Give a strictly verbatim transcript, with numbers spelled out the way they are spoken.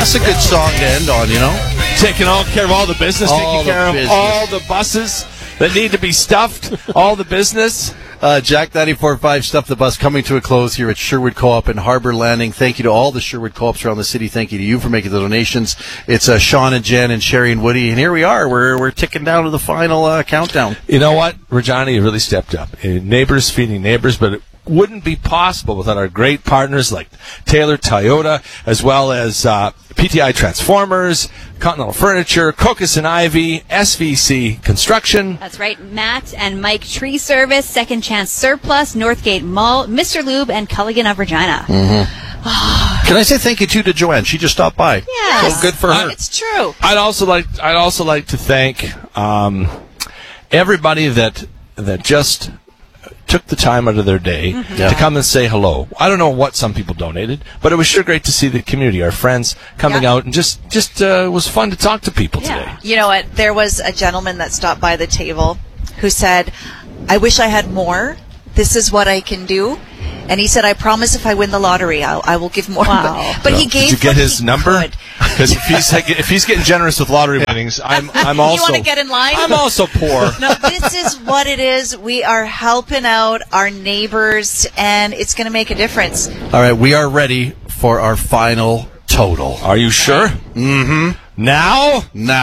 That's a good song to end on, you know? Taking all care of all the business, All taking the care business. of all the buses that need to be stuffed, all the business. Uh, Jack ninety-four point five, Stuff the Bus, coming to a close here at Sherwood Co-op and Harbor Landing. Thank you to all the Sherwood Co-ops around the city. Thank you to you for making the donations. It's uh, Sean and Jen and Sherry and Woody, and here we are. We're we're ticking down to the final uh, countdown. You know what? Regina, you really stepped up. Uh, Neighbors feeding neighbors, but it wouldn't be possible without our great partners like Taylor Toyota, as well as uh, P T I Transformers, Continental Furniture, Crocus and Ivy, S V C Construction. That's right. Matt and Mike Tree Service, Second Chance Surplus, Northgate Mall, Mister Lube, and Culligan of Regina. Mm-hmm. Can I say thank you too to Joanne? She just stopped by. Yes. So good for her. It's true. I'd also like I'd also like to thank um, everybody that that just took the time out of their day Mm-hmm. to come and say hello. I don't know what some people donated, but it was sure great to see the community, our friends, coming Yeah. out, and just just uh, it was fun to talk to people Yeah. today. You know what? There was a gentleman that stopped by the table who said, I wish I had more. This is what I can do. And he said, I promise if I win the lottery, I'll, I will give more. Wow. But, but he gave Did you get what his he number? could. Because if he's if he's getting generous with lottery winnings, I'm I'm also You want to get in line? I'm also poor. No, this is what it is. We are helping out our neighbors, and it's going to make a difference. All right, we are ready for our final total. Are you sure? Mm-hmm. Now? Now.